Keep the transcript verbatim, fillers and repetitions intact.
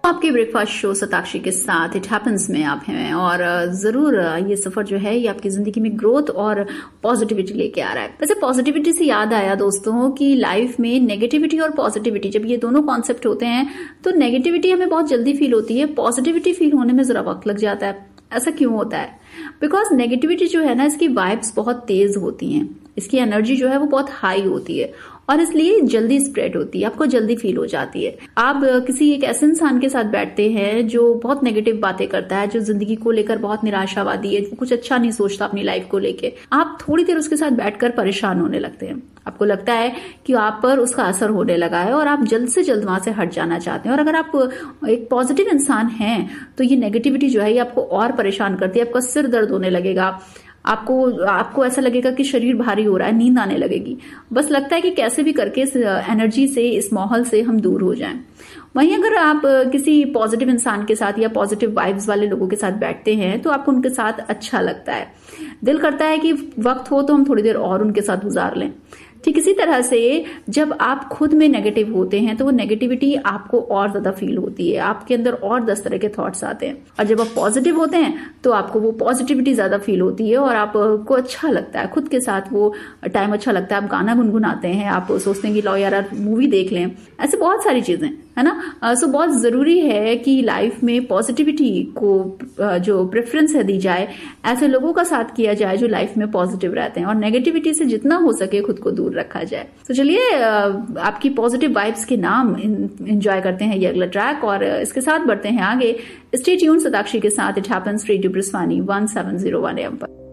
आपके breakfast show Satakshi के साथ इट हैपेंस में आप हैं और जरूर ये सफर जो है ये आपकी जिंदगी में ग्रोथ और पॉजिटिविटी लेके आ रहा है। वैसे पॉजिटिविटी से याद आया दोस्तों कि लाइफ में नेगेटिविटी और पॉजिटिविटी जब ये दोनों कॉन्सेप्ट होते हैं तो नेगेटिविटी हमें बहुत जल्दी फील होती है, पॉजिटिविटी फील होने में जरा वक्त लग जाता है। ऐसा क्यों होता है? बिकॉज नेगेटिविटी जो है ना इसकी वाइब्स बहुत तेज होती हैं, इसकी एनर्जी जो है वो बहुत हाई होती है और इसलिए जल्दी स्प्रेड होती है, आपको जल्दी फील हो जाती है। आप किसी एक ऐसे इंसान के साथ बैठते हैं जो बहुत नेगेटिव बातें करता है, जो जिंदगी को लेकर बहुत निराशावादी है, कुछ अच्छा नहीं सोचता अपनी लाइफ को लेके, आप थोड़ी देर उसके साथ बैठकर परेशान होने लगते हैं। आपको लगता है कि आप पर उसका असर होने लगा है और आप जल्द से जल्द वहां से हट जाना चाहते हैं। और अगर आप एक पॉजिटिव इंसान हैं तो ये नेगेटिविटी जो है ये आपको और परेशान करती है, आपका सिर दर्द होने लगेगा, आपको आपको ऐसा लगेगा कि शरीर भारी हो रहा है, नींद आने लगेगी, बस लगता है कि कैसे भी करके इस एनर्जी से, इस माहौल से हम दूर हो जाएं। वहीं अगर आप किसी पॉजिटिव इंसान के साथ या पॉजिटिव वाइब्स वाले लोगों के साथ बैठते हैं तो आपको उनके साथ अच्छा लगता है, दिल करता है कि वक्त हो तो हम थोड़ी देर और उनके साथ गुजार लें। ठीक इसी तरह से जब आप खुद में नेगेटिव होते हैं तो वो नेगेटिविटी आपको और ज्यादा फील होती है, आपके अंदर और दस तरह के थॉट्स आते हैं। और जब आप पॉजिटिव होते हैं तो आपको वो पॉजिटिविटी ज्यादा फील होती है और आपको अच्छा लगता है, खुद के साथ वो टाइम अच्छा लगता है, आप गाना गुनगुनाते हैं, आप सोचते हैं कि लो यार मूवी देख लें, ऐसे बहुत सारी चीजें है ना। सो बहुत जरूरी है कि लाइफ में पॉजिटिविटी को जो प्रेफरेंस है दी जाए, ऐसे लोगों का साथ किया जाए जो लाइफ में पॉजिटिव रहते हैं और नेगेटिविटी से जितना हो सके खुद को दूर रखा जाए। तो चलिए आपकी पॉजिटिव वाइब्स के नाम एंजॉय करते हैं ये अगला ट्रैक और इसके साथ बढ़ते हैं आगे। स्टे ट्यून्ड सताक्षी के साथ it happens radio ब्रिस्वानी one seven zero one M पर।